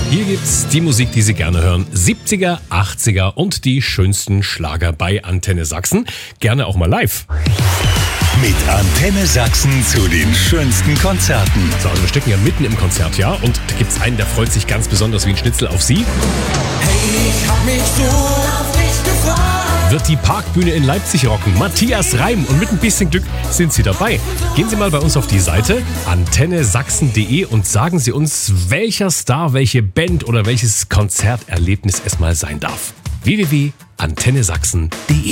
Hier gibt's die Musik, die Sie gerne hören. 70er, 80er und die schönsten Schlager bei Antenne Sachsen. Gerne auch mal live. Mit Antenne Sachsen zu den schönsten Konzerten. So, also wir stecken ja mitten im Konzert, ja? Und da gibt's einen, der freut sich ganz besonders wie ein Schnitzel auf Sie. Hey, ich hab mich so auf dich gefreut. Wird die Parkbühne in Leipzig rocken. Matthias Reim, und mit ein bisschen Glück sind Sie dabei. Gehen Sie mal bei uns auf die Seite antennesachsen.de und sagen Sie uns, welcher Star, welche Band oder welches Konzerterlebnis es mal sein darf. www.antennesachsen.de